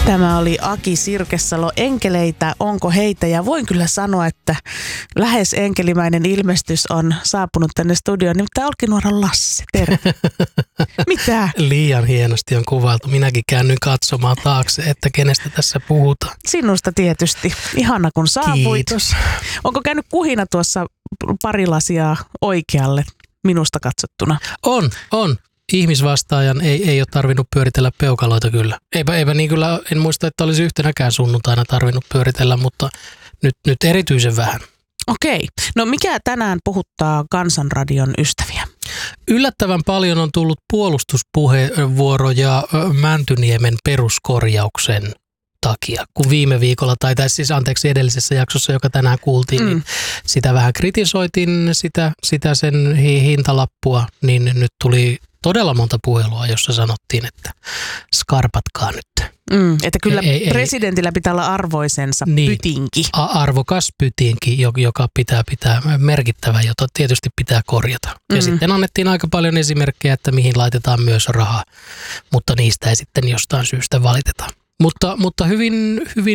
Tämä oli Aki Sirkesalo. Enkeleitä, onko heitä? Ja voin kyllä sanoa, että lähes enkelimäinen ilmestys on saapunut tänne studioon. Nimittäin Olkinuoran Lasse, terve. Mitä? Liian hienosti on kuvailtu. Minäkin käännyin katsomaan taakse, että kenestä tässä puhutaan. Sinusta tietysti. Ihana kun saapuit. Kiitos. Onko käynyt kuhina tuossa pari lasia oikealle minusta katsottuna? On. Ihmisvastaajan ei ole tarvinnut pyöritellä peukaloita kyllä. Eipä niin kyllä, en muista, että olisi yhtenäkään sunnuntaina tarvinnut pyöritellä, mutta nyt erityisen vähän. Okei. No mikä tänään puhuttaa Kansanradion ystäviä? Yllättävän paljon on tullut puolustuspuheenvuoroja Mäntyniemen peruskorjauksen takia. Kun viime viikolla, edellisessä jaksossa, joka tänään kuultiin, niin sitä vähän kritisoitiin, sitä sen hintalappua, niin nyt tuli todella monta puhelua, jossa sanottiin, että skarpatkaa nyt. Että kyllä presidentillä pitää olla arvoisensa pytinki. Arvokas pytinki, joka pitää merkittävä, jota tietysti pitää korjata. Ja sitten annettiin aika paljon esimerkkejä, että mihin laitetaan myös rahaa, mutta niistä ei sitten jostain syystä valiteta. Mutta hyvin